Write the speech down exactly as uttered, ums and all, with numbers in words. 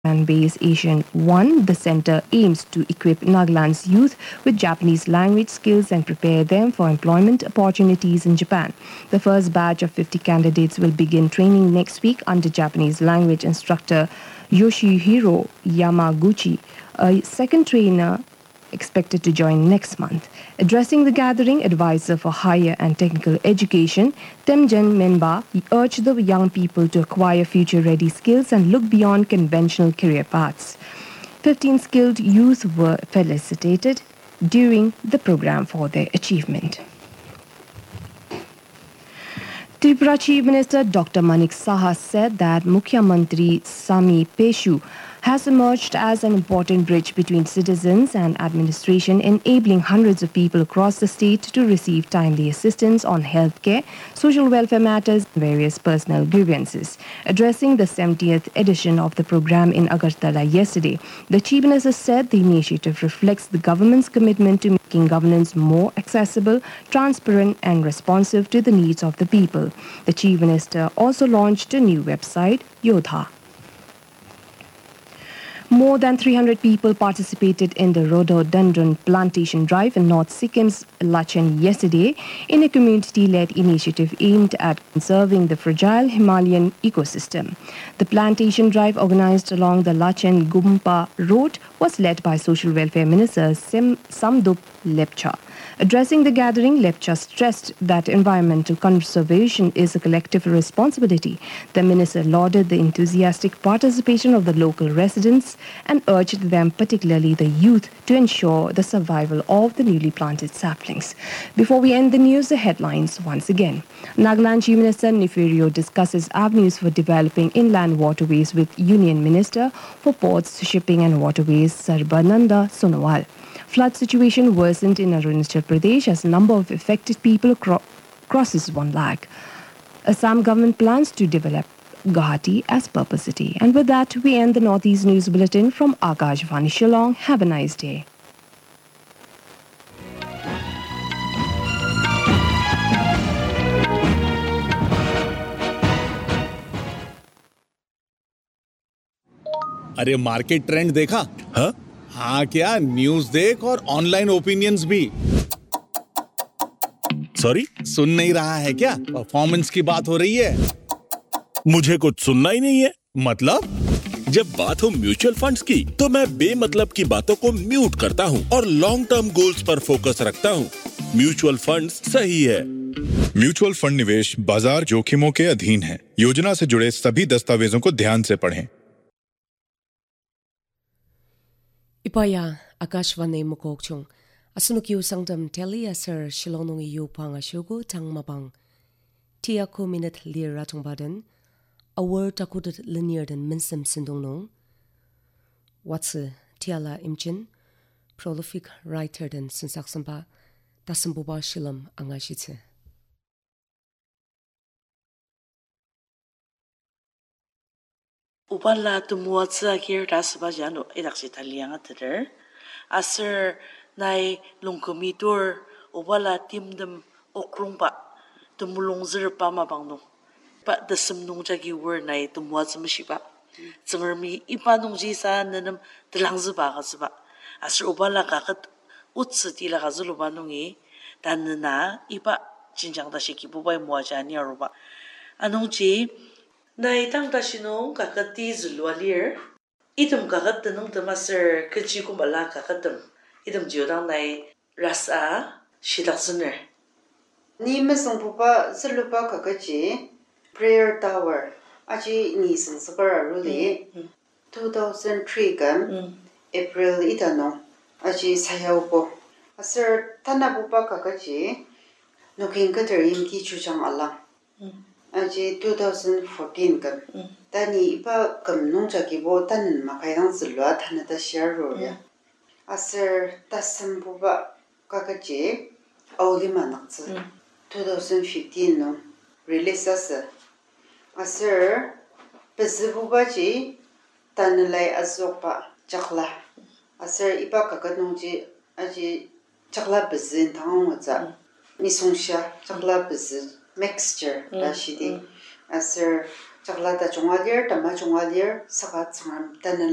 Base Asian One, the center aims to equip Nagaland's youth with Japanese language skills and prepare them for employment opportunities in Japan. The first batch of fifty candidates will begin training next week under Japanese language instructor Yoshihiro Yamaguchi. A second trainer expected to join next month. Addressing the gathering, advisor for higher and technical education, Temjen Menba urged the young people to acquire future-ready skills and look beyond conventional career paths. fifteen skilled youth were felicitated during the program for their achievement. Tripura Chief Minister Doctor Manik Saha said that Mukhyamantri Sami Peshu has emerged as an important bridge between citizens and administration, enabling hundreds of people across the state to receive timely assistance on healthcare, social welfare matters, and various personal grievances. Addressing the seventieth edition of the program in Agartala yesterday, the Chief Minister said the initiative reflects the government's commitment to making governance more accessible, transparent, and responsive to the needs of the people. The Chief Minister also launched a new website, Yodha. More than three hundred people participated in the rhododendron plantation drive in North Sikkim's Lachen yesterday in a community-led initiative aimed at conserving the fragile Himalayan ecosystem. The plantation drive, organized along the Lachen-Gumpa road, was led by Social Welfare Minister Sem Samdup Lepcha. Addressing the gathering, Lepcha stressed that environmental conservation is a collective responsibility. The minister lauded the enthusiastic participation of the local residents and urged them, particularly the youth, to ensure the survival of the newly planted saplings. Before we end the news, the headlines once again. Nagaland Chief Minister Nefirio discusses avenues for developing inland waterways with Union Minister for Ports, Shipping and Waterways Sarbananda Sonowal. Flood situation worsened in Arunachal Pradesh as number of affected people cro- crosses one lakh. Assam government plans to develop Guwahati as purple city. And with that, we end the Northeast News Bulletin from Akashvani Shillong. Have a nice day. अरे market trend देखा? हाँ? हाँ क्या, news देख और online opinions भी। Sorry, सुन नहीं रहा है क्या? परफॉर्मेंस की बात हो रही है। मुझे कुछ सुनना ही नहीं है। मतलब? जब बात हो म्यूचुअल फंड्स की, तो मैं बेमतलब की बातों को म्यूट करता हूँ और लॉन्ग टर्म गोल्स पर फोकस रखता हूँ। म्यूचुअल फंड्स सही है। म्यूचुअल फंड निवेश बाजार जोखिमों के अधीन है। योजना से जुड़े सभी दस्तावेजों को ध्यान से पढ़ें। Ipaya Akashvani Mukokchung Asunukyu Sangdam Teli Asir Shilonung Yu Pang Ashugu Tang Mabang Tia Ko Minute Lir Ratung Baden A word Takudat Linear than Minsum Sindong What's Tiala Imchin Prolific writer than Sinsaksamba Tasambuba Shilam Angashitse Ubala tumuatsa here dasbajano edax Italian atter. Aser nai lungkomitor ubala timdem okrumba tumulungzer pama bangno. But the sumnung jagi word nai tumuatsa mishiba. Tsungermi ipanung jisa nanam telangzba gasba. Aser ubala kakat utsitila gazulubanungi tanna ipa jinjang da shiki bubay muajani aruba. Anongji Nai tang tashinong kakati zulwalir. Itum kakat tanong tamasir kachi kumbala kakatam. Itum jiodang nai rasa shidaksuner. Ni mesong pupa selupa kakachi prayer tower. Aji ni sung sakara ruli. two thousand three kan April itano. Aji sayaw po. Asir tana pupa kakachi nuking katarim ki chujang alang. Aji two thousand fourteen kan tani ipa kamnung jakibo tan makaidang zilwa tanada share roya aser tasam buba kakaji aulima nakzi two thousand fifteen no release asa aser pezibuba ji tanilai azokpa chakla aser ipa kakatnung ji aji chakla bezin tangong waza nisungsha chakla bezin mixture la shidi aser chaklata chungwalir tama chungwalir sagat sangam tan